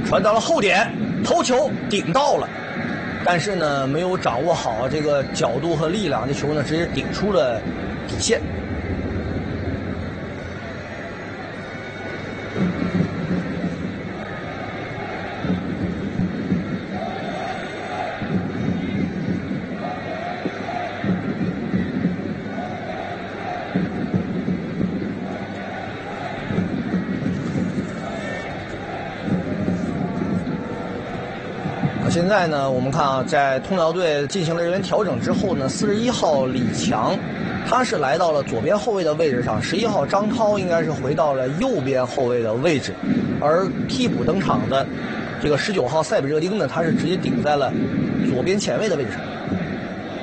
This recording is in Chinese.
传到了后点，头球顶到了，但是呢没有掌握好这个角度和力量，这球呢直接顶出了底线。现在呢，我们看啊，在通辽队进行了人员调整之后呢，41号李强，他是来到了左边后卫的位置上，11号张涛应该是回到了右边后卫的位置，而替补登场的这个19号塞比热丁呢，他是直接顶在了左边前卫的位置上。